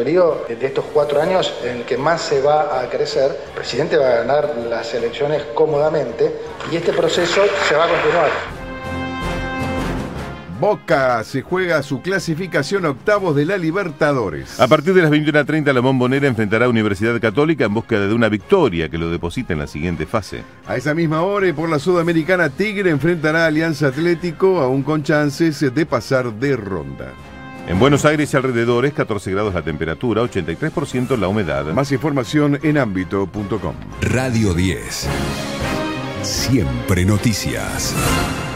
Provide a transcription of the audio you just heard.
periodo de estos 4 años en el que más se va a crecer. El presidente va a ganar las elecciones cómodamente y este proceso se va a continuar. Boca se juega su clasificación a octavos de la Libertadores. A partir de las 21:30 la Bombonera enfrentará a Universidad Católica en búsqueda de una victoria que lo deposita en la siguiente fase. A esa misma hora y por la Sudamericana, Tigre enfrentará a Alianza Atlético, aún con chances de pasar de ronda. En Buenos Aires y alrededores, 14 grados la temperatura, 83% la humedad. Más información en ámbito.com. Radio 10. Siempre noticias.